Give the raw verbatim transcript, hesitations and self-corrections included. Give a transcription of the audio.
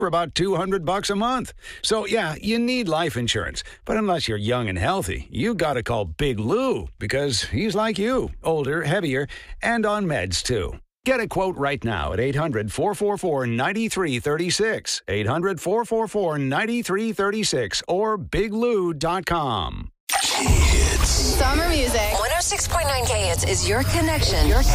for about two hundred bucks a month. So yeah, you need life insurance. But unless you're young and healthy, you gotta call Big Lou, because he's like you, older, heavier, and on meds too. Get a quote right now at eight hundred, four four four, nine three three six, eight hundred, four four four, nine three three six, or big lou dot com. Hits. Summer music. one oh six point nine K Hits is your connection. Your